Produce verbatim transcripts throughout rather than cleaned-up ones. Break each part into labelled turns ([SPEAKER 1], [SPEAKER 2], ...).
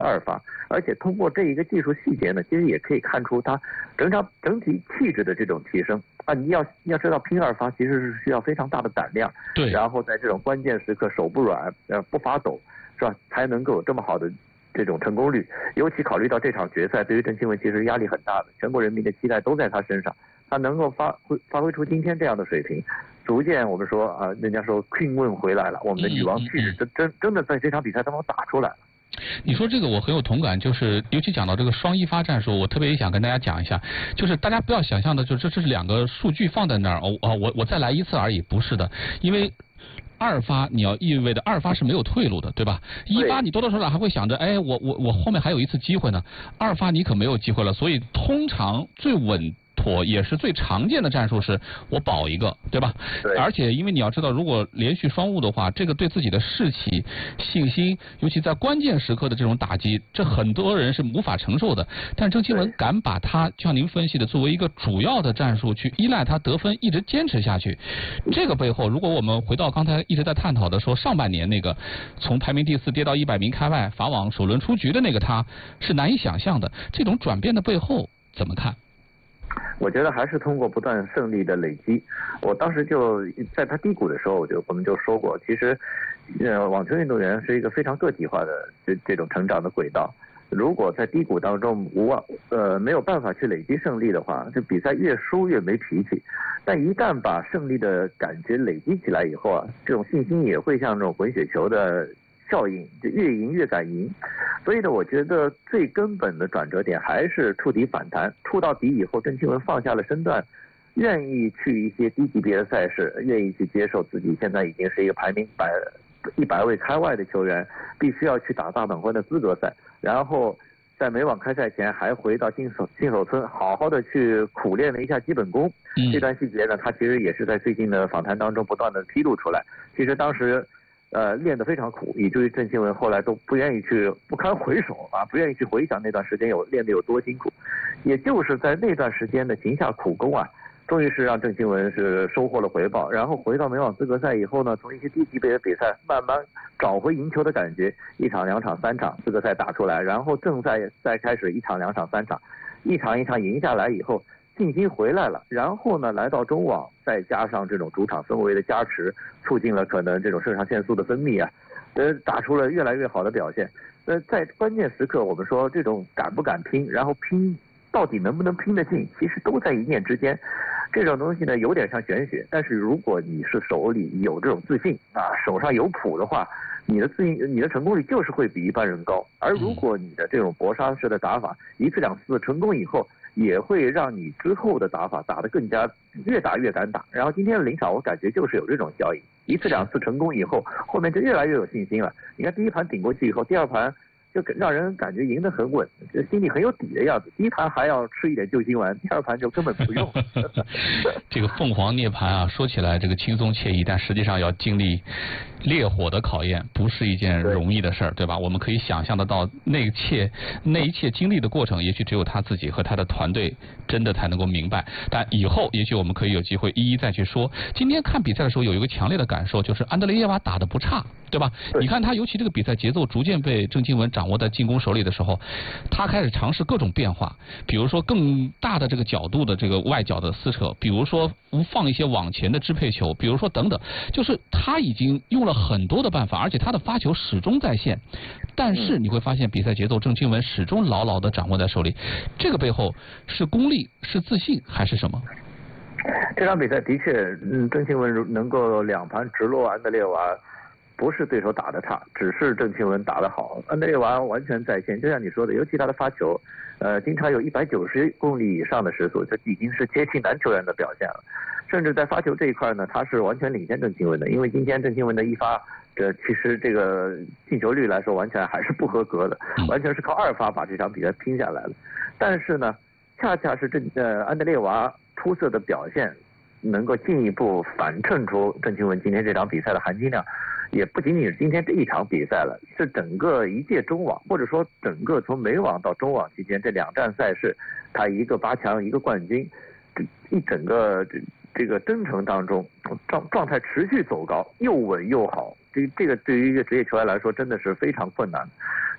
[SPEAKER 1] 二发，而且通过这一个技术细节呢，其实也可以看出他整场整体气质的这种提升啊。你要要知道拼二发其实是需要非常大的胆量，
[SPEAKER 2] 对，
[SPEAKER 1] 然后在这种关键时刻手不软，呃不发抖，是吧？才能够有这么好的这种成功率。尤其考虑到这场决赛对于郑钦文其实压力很大的，全国人民的期待都在他身上，他能够发挥发挥出今天这样的水平，逐渐我们说啊，人家说 Queen 问回来了，我们的女王气质真真真的在这场比赛当中打出来了。
[SPEAKER 2] 你说这个我很有同感，就是尤其讲到这个双一发战术，我特别想跟大家讲一下，就是大家不要想象的，就这这是两个数据放在那儿，哦哦，我我再来一次而已，不是的，因为二发你要意味着二发是没有退路的，对吧？一发你多多少少还会想着，哎，我我我后面还有一次机会呢，二发你可没有机会了，所以通常最稳妥也是最常见的战术是我保一个，对吧？
[SPEAKER 1] 对。
[SPEAKER 2] 而且因为你要知道，如果连续双误的话，这个对自己的士气、信心，尤其在关键时刻的这种打击，这很多人是无法承受的。但郑钦文敢把他就像您分析的作为一个主要的战术去依赖他得分，一直坚持下去。这个背后，如果我们回到刚才一直在探讨的说上半年那个从排名第四跌到一百名开外，法网首轮出局的那个他，是难以想象的。这种转变的背后怎么看？
[SPEAKER 1] 我觉得还是通过不断胜利的累积。我当时就在他低谷的时候，我就我们就说过，其实，呃，网球运动员是一个非常个体化的这这种成长的轨道。如果在低谷当中无望呃没有办法去累积胜利的话，这比赛越输越没脾气。但一旦把胜利的感觉累积起来以后啊，这种信心也会像这种滚雪球的效应，就越赢越敢赢。所以呢，我觉得最根本的转折点还是触底反弹，触到底以后，郑钦文放下了身段，愿意去一些低级别的赛事，愿意去接受自己现在已经是一个排名百一百位开外的球员，必须要去打大满贯的资格赛，然后在美网开赛前还回到新手新手村，好好的去苦练了一下基本功。
[SPEAKER 2] 嗯、
[SPEAKER 1] 这段细节呢，他其实也是在最近的访谈当中不断的披露出来。其实当时。呃，练得非常苦，以至于郑钦文后来都不愿意去，不堪回首啊，不愿意去回想那段时间有练得有多辛苦。也就是在那段时间的勤下苦功啊，终于是让郑钦文是收获了回报。然后回到美网资格赛以后呢，从一些低级别的比赛慢慢找回赢球的感觉，一场、两场、三场资格赛打出来，然后正赛再开始一场、两场、三场，一场一场赢下来以后。信心回来了，然后呢，来到中网，再加上这种主场氛围的加持，促进了可能这种肾上腺素的分泌啊，呃，打出了越来越好的表现。呃，在关键时刻，我们说这种敢不敢拼，然后拼到底能不能拼得进，其实都在一念之间。这种东西呢，有点像玄学，但是如果你是手里有这种自信啊，手上有谱的话，你的自信，你的成功率就是会比一般人高。而如果你的这种搏杀式的打法，一次两次成功以后，也会让你之后的打法打得更加越打越敢打。然后今天的临场，我感觉就是有这种效应，一次两次成功以后，后面就越来越有信心了。你看第一盘顶过去以后，第二盘就让人感觉赢得很稳，就心里很有底的样子。第一盘还要吃一点救心丸，第二盘就根本不用。
[SPEAKER 2] 这个凤凰涅槃啊，说起来这个轻松惬意，但实际上要经历烈火的考验，不是一件容易的事儿，对吧？我们可以想象得到那一切那一切经历的过程，也许只有他自己和他的团队真的才能够明白。但以后也许我们可以有机会一一再去说。今天看比赛的时候有一个强烈的感受，就是安德烈耶娃打得不差，对吧？你看他尤其这个比赛节奏逐渐被郑钦文掌握在进攻手里的时候，他开始尝试各种变化，比如说更大的这个角度的这个外角的撕扯，比如说放一些往前的支配球，比如说等等，就是他已经用了很多的办法，而且他的发球始终在线。但是你会发现比赛节奏郑钦文始终牢牢地掌握在手里，这个背后是功力，是自信，还是什么？
[SPEAKER 1] 这场比赛的确，嗯，郑钦文能够两盘直落安德烈娃。不是对手打得差，只是郑钦文打得好。安德烈娃完全在线，就像你说的，尤其他的发球，呃，经常有一百九十公里以上的时速，这已经是接近男球员的表现了。甚至在发球这一块呢，他是完全领先郑钦文的，因为今天郑钦文的一发，这其实这个进球率来说，完全还是不合格的，完全是靠二发把这场比赛拼下来了。但是呢，恰恰是郑呃安德烈娃出色的表现，能够进一步反衬出郑钦文今天这场比赛的含金量。也不仅仅是今天这一场比赛了，是整个一届中网，或者说整个从美网到中网期间这两站赛事，他一个八强，一个冠军，这一整个这这个征程当中，状状态持续走高，又稳又好。这这个对于一个职业球员来说真的是非常困难。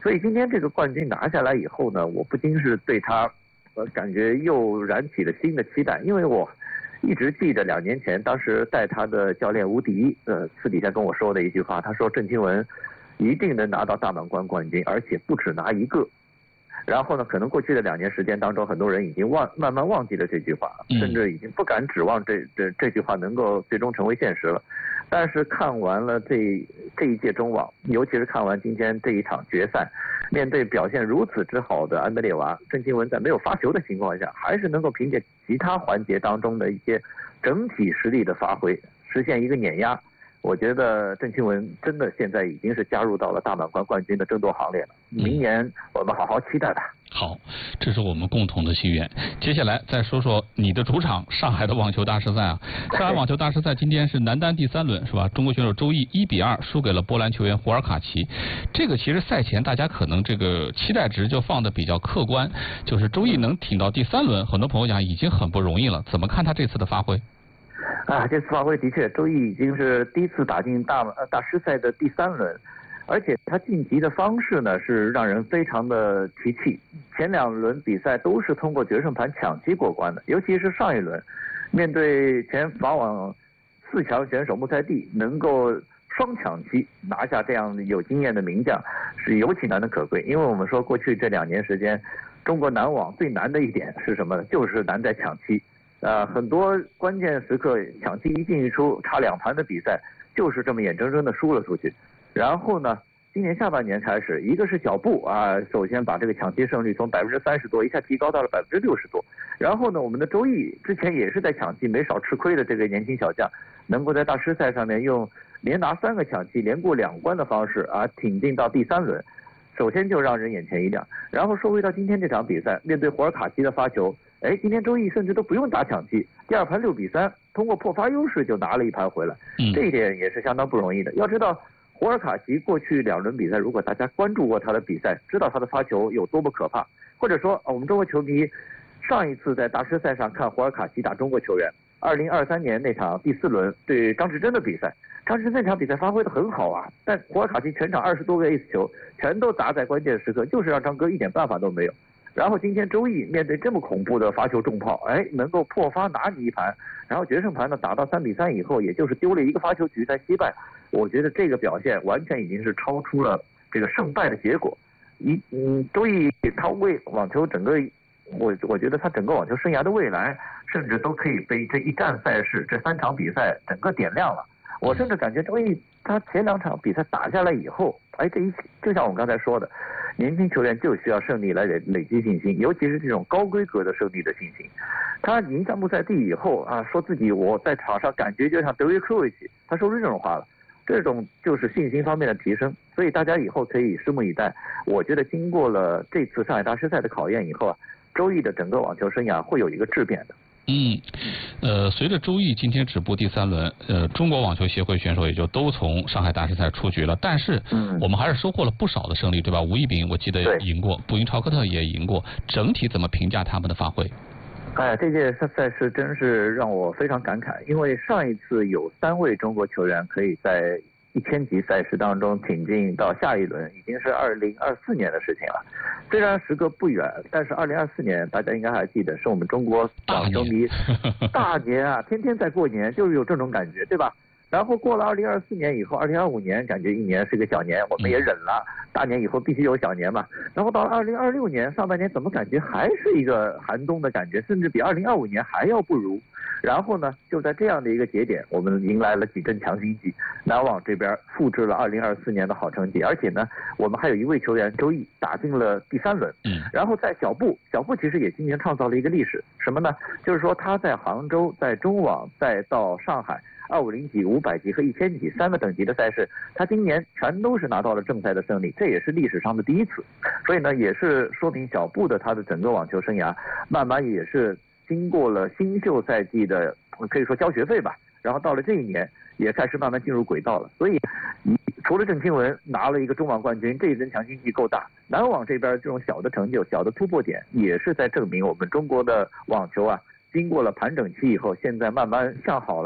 [SPEAKER 1] 所以今天这个冠军拿下来以后呢，我不禁是对他，呃，感觉又燃起了新的期待，因为我一直记得两年前当时带他的教练吴迪，呃，私底下跟我说的一句话，他说郑钦文一定能拿到大满贯冠军，而且不止拿一个。然后呢，可能过去的两年时间当中，很多人已经忘慢慢忘记了这句话，甚至已经不敢指望这这这句话能够最终成为现实了。但是看完了这这一届中网，尤其是看完今天这一场决赛，面对表现如此之好的安德烈娃，郑钦文在没有发球的情况下，还是能够凭借其他环节当中的一些整体实力的发挥，实现一个碾压。我觉得郑钦文真的现在已经是加入到了大满贯冠军的争夺行列了。明年我们好好期待吧。
[SPEAKER 2] 好，这是我们共同的心愿。接下来再说说你的主场上海的网球大师赛啊。上海网球大师赛今天是男单第三轮是吧？中国选手周毅一比二输给了波兰球员胡尔卡奇。这个其实赛前大家可能这个期待值就放的比较客观，就是周毅能挺到第三轮，很多朋友讲已经很不容易了。怎么看他这次的发挥？
[SPEAKER 1] 啊，这次发挥的确，周毅已经是第一次打进大大师赛的第三轮，而且他晋级的方式呢是让人非常的提气。前两轮比赛都是通过决胜盘抢七过关的，尤其是上一轮，面对前法网四强选手穆塞蒂，能够双抢七拿下这样有经验的名将，是尤其难能可贵。因为我们说过去这两年时间，中国男网最难的一点是什么呢？就是难在抢七。呃，很多关键时刻抢七一进一出差两盘的比赛，就是这么眼睁睁的输了出去。然后呢，今年下半年开始，一个是小布啊，首先把这个抢七胜率从百分之三十多一下提高到了百分之六十多。然后呢，我们的周毅之前也是在抢七没少吃亏的这个年轻小将，能够在大师赛上面用连拿三个抢七、连过两关的方式啊，挺进到第三轮。首先就让人眼前一亮。然后说回到今天这场比赛，面对胡尔卡奇的发球。哎，今天周毅甚至都不用打抢七，第二盘六比三，通过破发优势就拿了一盘回来，这一点也是相当不容易的。要知道，胡尔卡奇过去两轮比赛，如果大家关注过他的比赛，知道他的发球有多么可怕，或者说我们中国球迷上一次在大师赛上看胡尔卡奇打中国球员，二零二三年那场第四轮对张志臻的比赛，张志臻那场比赛发挥的很好啊，但胡尔卡奇全场二十多个 ace 球全都砸在关键时刻，就是让张哥一点办法都没有。然后今天周毅面对这么恐怖的发球重炮，哎，能够破发拿你一盘，然后决胜盘呢打到三比三以后，也就是丢了一个发球局才惜败。我觉得这个表现完全已经是超出了这个胜败的结果。一嗯，周毅他为网球整个，我我觉得他整个网球生涯的未来，甚至都可以被这一站赛事这三场比赛整个点亮了。我甚至感觉周毅他前两场比赛打下来以后，哎，这一就像我们刚才说的。年轻球员就需要胜利来累累积信心，尤其是这种高规格的胜利的信心。他赢下穆塞蒂以后啊，说自己我在场上感觉就像德约科维奇，他说出这种话了，这种就是信心方面的提升。所以大家以后可以拭目以待。我觉得经过了这次上海大师赛的考验以后啊，周毅的整个网球生涯会有一个质变的。
[SPEAKER 2] 嗯，呃，随着周毅今天止步第三轮，呃，中国网球协会选手也就都从上海大师赛出局了。但是，我们还是收获了不少的胜利，对吧？吴亦丙我记得赢过，布因超科特也赢过。整体怎么评价他们的发挥？
[SPEAKER 1] 哎，这届赛事真是让我非常感慨，因为上一次有三位中国球员可以在一千级赛事当中挺进到下一轮，已经是二零二四年的事情了。虽然时隔不远，但是二零二四年大家应该还记得，是我们中国网球迷大年啊，天天在过年，就是有这种感觉，对吧？然后过了二零二四年以后，二零二五年感觉一年是个小年，我们也忍了。大年以后必须有小年嘛。然后到了二零二六年上半年，怎么感觉还是一个寒冬的感觉，甚至比二零二五年还要不如。然后呢，就在这样的一个节点，我们迎来了几阵强心剂，男网这边复制了二零二四年的好成绩，而且呢，我们还有一位球员周毅打进了第三轮。嗯。然后在小布，小布其实也今年创造了一个历史，什么呢？就是说他在杭州、在中网，再到上海。二五零级、五百级和一千级三个等级的赛事，他今年全都是拿到了正赛的胜利，这也是历史上的第一次。所以呢，也是说明小布的他的整个网球生涯，慢慢也是经过了新秀赛季的可以说交学费吧，然后到了这一年也开始慢慢进入轨道了。所以，除了郑钦文拿了一个中网冠军，这一针强心剂够大。男网这边这种小的成就、小的突破点，也是在证明我们中国的网球啊，经过了盘整期以后，现在慢慢向好了。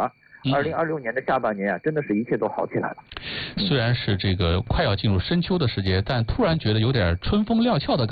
[SPEAKER 1] 二零二六年的下半年啊，真的是一切都好起来了。
[SPEAKER 2] 虽然是这个快要进入深秋的时节，但突然觉得有点春风料峭的感觉。